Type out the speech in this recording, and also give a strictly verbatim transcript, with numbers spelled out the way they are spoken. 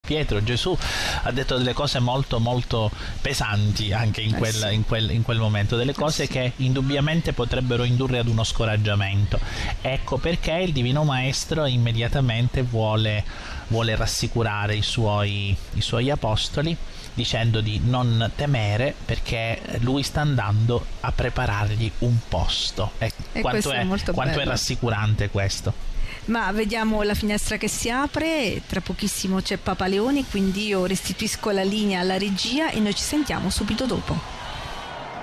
Pietro, Gesù ha detto delle cose molto molto pesanti anche in, Eh quel, sì. in, quel, in quel momento, delle cose Eh sì. che indubbiamente potrebbero indurre ad uno scoraggiamento. Ecco perché il Divino Maestro immediatamente vuole, vuole rassicurare i suoi, i suoi apostoli dicendo di non temere perché lui sta andando a preparargli un posto. E, E quanto, questo è è, molto quanto è bello. rassicurante questo. Ma vediamo la finestra che si apre, tra pochissimo c'è Papa Leone, quindi io restituisco la linea alla regia e noi ci sentiamo subito dopo.